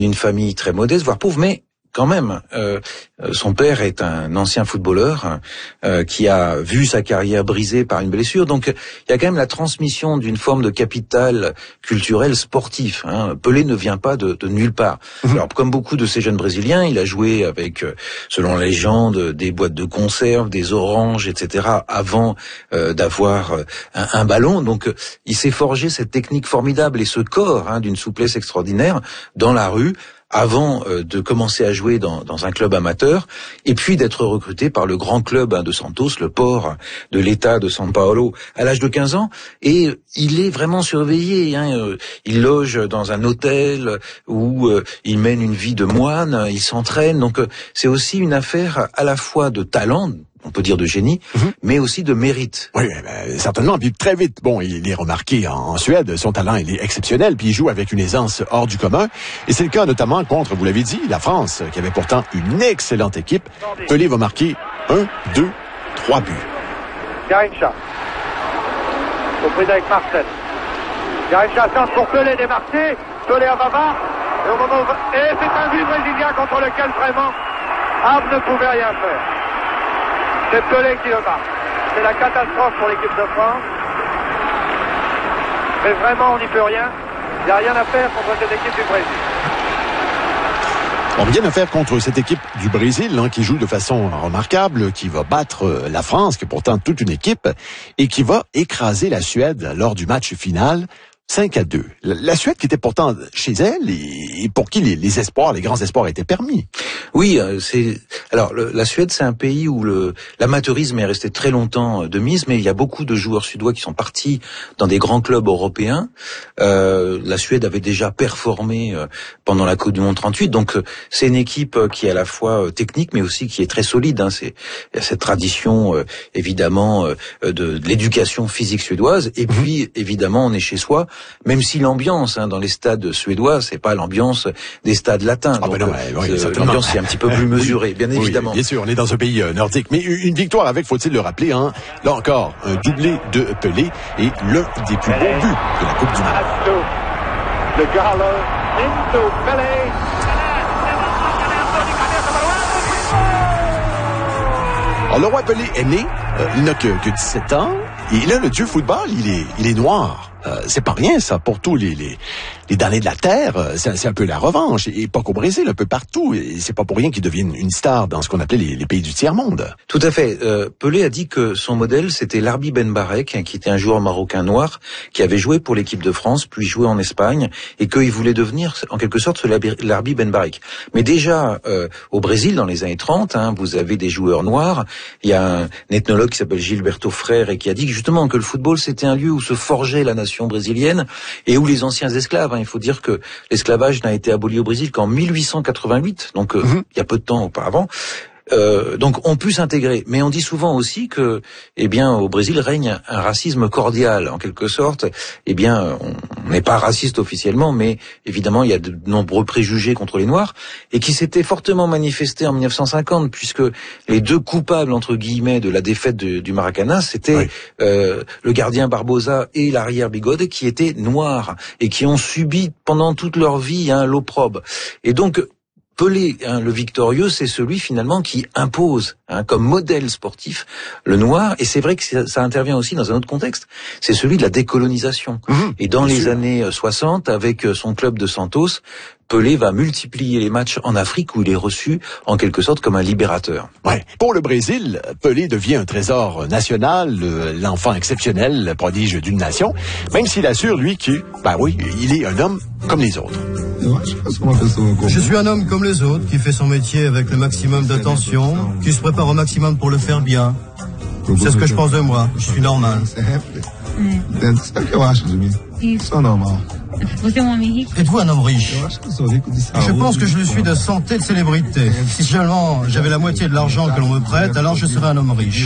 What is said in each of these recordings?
d'une famille très modeste, voire pauvre, mais quand même, son père est un ancien footballeur qui a vu sa carrière brisée par une blessure. Donc, il y a quand même la transmission d'une forme de capital culturel sportif. Pelé ne vient pas de nulle part. Alors, comme beaucoup de ces jeunes Brésiliens, il a joué avec, selon la légende, des boîtes de conserve, des oranges, etc., avant d'avoir un ballon. Donc, il s'est forgé cette technique formidable et ce corps d'une souplesse extraordinaire dans la rue, avant de commencer à jouer dans un club amateur, et puis d'être recruté par le grand club de Santos, le port de l'État de São Paulo, à l'âge de 15 ans. Et il est vraiment surveillé. Il loge dans un hôtel où il mène une vie de moine, il s'entraîne. Donc c'est aussi une affaire à la fois de talent, on peut dire de génie, mais aussi de mérite. Oui, certainement. Puis très vite, il est remarqué en Suède. Son talent, il est exceptionnel. Puis il joue avec une aisance hors du commun. Et c'est le cas notamment contre, vous l'avez dit, la France, qui avait pourtant une excellente équipe. Pelé va marquer 1, 2, 3 buts. Garrincha. Compris avec Marcel. Garrincha centre pour Pelé démarqué. Pelé à Bavard. Et c'est un but brésilien contre lequel vraiment Ab ne pouvait rien faire. C'est Pelé qui le marque. C'est la catastrophe pour l'équipe de France. Mais vraiment, on n'y peut rien. Il n'y a rien à faire contre cette équipe du Brésil. Rien à faire contre cette équipe du Brésil, qui joue de façon remarquable, qui va battre la France, qui est pourtant toute une équipe, et qui va écraser la Suède lors du match final. 5-2. La Suède qui était pourtant chez elle et pour qui les espoirs, les grands espoirs étaient permis. Oui, la Suède, c'est un pays où l'amateurisme est resté très longtemps de mise, mais il y a beaucoup de joueurs suédois qui sont partis dans des grands clubs européens. La Suède avait déjà performé pendant la Coupe du Monde 38, donc c'est une équipe qui est à la fois technique, mais aussi qui est très solide. Il y a cette tradition, évidemment, de l'éducation physique suédoise, et puis, évidemment, on est chez soi. Même si l'ambiance dans les stades suédois, c'est pas l'ambiance des stades latins. L'ambiance est un petit peu plus mesurée, bien évidemment. Oui, bien sûr, on est dans un pays nordique. Mais une victoire avec, faut-il le rappeler, là encore, un doublé de Pelé et l'un des plus beaux buts de la Coupe du Monde. Le Galo into Pelé. Alors, le roi Pelé est né, il n'a que 17 ans, et là, le dieu football, il est noir. C'est pas rien, ça, pour tous les damnés de la terre. C'est un peu la revanche. Et pas qu'au Brésil, un peu partout. Et c'est pas pour rien qu'il devienne une star dans ce qu'on appelait les pays du tiers-monde. Tout à fait. Pelé a dit que son modèle, c'était Larbi Ben Barek, qui était un joueur marocain noir, qui avait joué pour l'équipe de France, puis joué en Espagne, et qu'il voulait devenir, en quelque sorte, ce Larbi Ben Barek. Mais déjà, au Brésil, dans les années 30, vous avez des joueurs noirs. Il y a un ethnologue qui s'appelle Gilberto Frère, et qui a dit justement que le football, c'était un lieu où se forgeait la nation brésilienne et où les anciens esclaves, il faut dire que l'esclavage n'a été aboli au Brésil qu'en 1888, donc il y a peu de temps auparavant. Donc on peut s'intégrer, mais on dit souvent aussi que, au Brésil règne un racisme cordial, en quelque sorte. On n'est pas raciste officiellement, mais évidemment il y a de nombreux préjugés contre les Noirs, et qui s'étaient fortement manifestés en 1950, puisque les deux coupables entre guillemets de la défaite du Maracanã, c'était le gardien Barbosa et l'arrière Bigode, qui étaient noirs et qui ont subi pendant toute leur vie l'opprobre. Et donc Pelé, le victorieux, c'est celui finalement qui impose comme modèle sportif le noir, et c'est vrai que ça intervient aussi dans un autre contexte, c'est celui de la décolonisation. Et dans les années 60, avec son club de Santos, Pelé va multiplier les matchs en Afrique où il est reçu en quelque sorte comme un libérateur. Ouais. Pour le Brésil, Pelé devient un trésor national, l'enfant exceptionnel, le prodige d'une nation, même s'il assure, lui, qu'il est un homme comme les autres. Je suis un homme comme les autres, qui fait son métier avec le maximum d'attention, qui se prépare au maximum pour le faire bien. C'est ce que je pense de moi. Je suis normal. Êtes-vous un homme riche? Je pense que je le suis de santé, de célébrité. Si seulement j'avais la moitié de l'argent que l'on me prête, alors je serais un homme riche.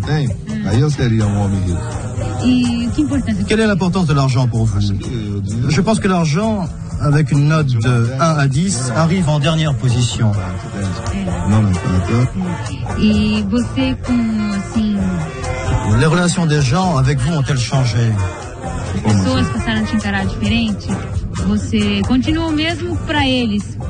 Quelle est l'importance de l'argent pour vous? Je pense que l'argent, avec une note de 1 à 10, arrive en dernière position. Les relations des gens avec vous ont-elles changé? Pessoas passaram a te encarar diferente? Você continua o mesmo para eles,